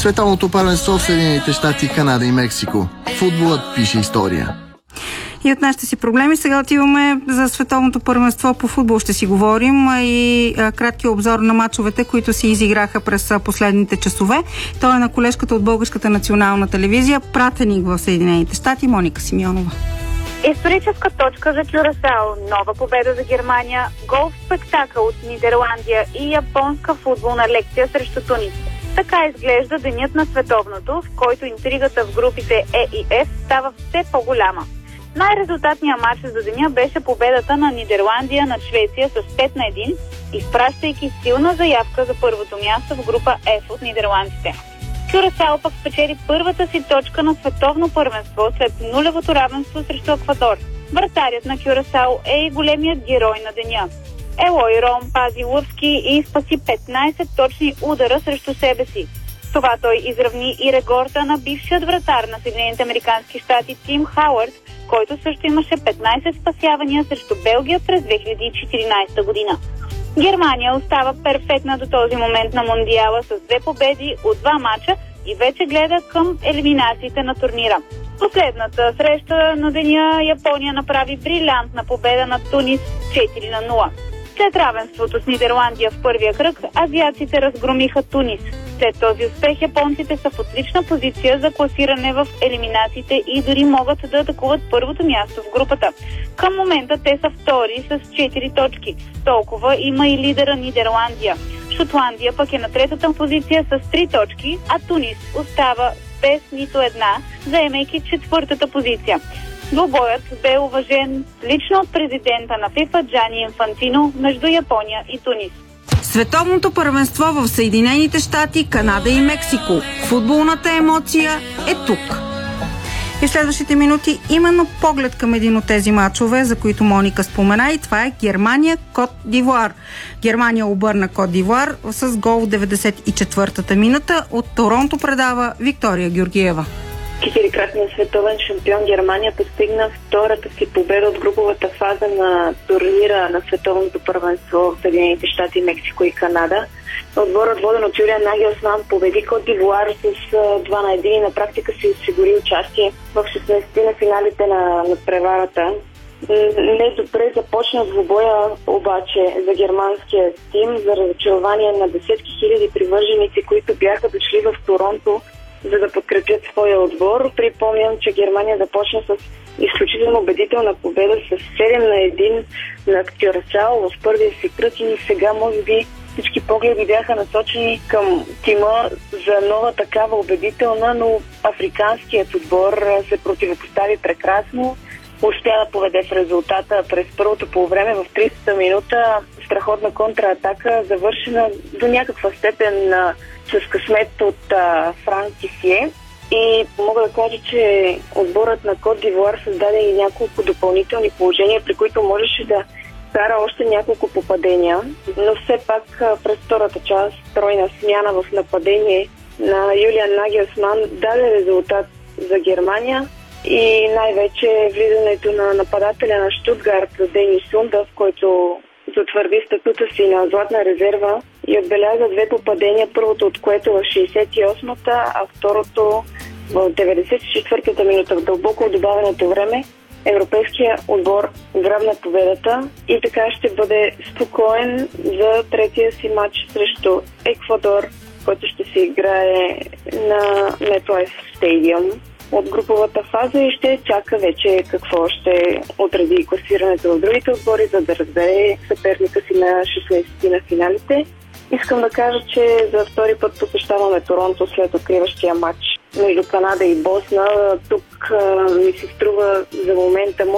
Световното първенство в Съединените щати, Канада и Мексико. Футболът пише история. И от нашите си проблеми сега отиваме за световното първенство по футбол. Ще си говорим и кратки обзор на мачовете, които се изиграха през последните часове. Той е на колежката от Българската национална телевизия, пратеник в Съединените щати, Моника Симеонова. Историческа точка за Кюрасао, нова победа за Германия, голф спектакъл от Нидерландия и японска футболна лекция срещу Тунис. Така изглежда денят на световното, в който интригата в групите Е и Ф става все по-голяма. Най-резултатният матч за деня беше победата на Нидерландия над Швеция с 5-1, изпращайки силна заявка за първото място в група F от нидерландците. Кюрасао пък спечели първата си точка на световно първенство след нулевото равенство срещу Еквадор. Вратарят на Кюрасао е и големият герой на деня. Елой Ром пази лъвски и спаси 15 точни удара срещу себе си. С това той изравни и рекорда на бившият вратар на Съединените американски щати Тим Хауърд, който също имаше 15 спасявания срещу Белгия през 2014 година. Германия остава перфектна до този момент на Мондиала с 2 победи от 2 мача и вече гледа към елиминациите на турнира. Последната среща на деня Япония направи брилянтна победа над Тунис 4-0. След равенството с Нидерландия в първия кръг, азиатците разгромиха Тунис. След този успех японците са в отлична позиция за класиране в елиминациите и дори могат да атакуват първото място в групата. Към момента те са втори с 4 точки. Толкова има и лидера Нидерландия. Шотландия пък е на третата позиция с 3 точки, а Тунис остава без нито една, заемайки четвъртата позиция. Двубоят бе уважен лично от президента на ФИФА Джани Инфантино между Япония и Тунис. Световното първенство в Съединените щати, Канада и Мексико. Футболната емоция е тук. И в следващите минути именно поглед към един от тези мачове, за които Моника спомена, и това е Германия-Кот д'Ивуар. Германия обърна Кот д'Ивуар с гол в 94-та минута. От Торонто предава Виктория Георгиева. Четирикратният световен шампион Германия постигна втората си победа от груповата фаза на турнира на световното първенство в Съединените щати, Мексико и Канада. Отборът, воден от Юлиан Нагелсман, победи Кот д'Ивуар с 2-1 и на практика си осигури участие в 16-ти на финалите на преварата. Недобре започна двубоя обаче за германския тим, за разочарование на десетки хиляди привърженици, които бяха дошли в Торонто, за да подкрепят своя отбор. Припомням, че Германия започна с изключително убедителна победа с 7-1 над Кюрасао в първия си кръг и сега може би всички погледи бяха насочени към тима за нова такава убедителна, но африканският отбор се противопостави прекрасно. Успя да поведе в резултата през първото полувреме в 30-та минута. Страхотна контратака, завършена до някаква степен с късмет от Франк Кисие. И мога да кажа, че отборът на Кот д'Ивуар създаде и няколко допълнителни положения, при които можеше да кара още няколко попадения. Но все пак през втората част, тройна смяна в нападение на Юлиан Нагелсман даде резултат за Германия. И най-вече влизането на нападателя на Щутгарт Денис Сундав, който затвърди статута си на златна резерва и отбеляза 2 попадения, първото от което в 68-та, а второто в 94-та минута, в дълбоко добавеното време. Европейския отбор грабна победата и така ще бъде спокоен за третия си матч срещу Еквадор, който ще се играе на MetLife Stadium от груповата фаза и ще чака вече какво ще отрази класирането в другите отбори, за да разбере съперника си на 16-ти на финалите. Искам да кажа, че за втори път посещаваме Торонто след откриващия матч между Канада и Босна. Тук ми се струва за момента